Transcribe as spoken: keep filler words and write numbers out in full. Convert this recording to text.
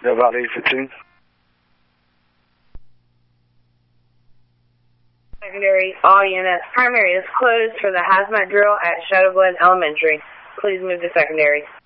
Yeah, about eight fifteen. Secondary, all units. Primary is closed for the hazmat drill at Shadowglen Elementary. Please move to secondary.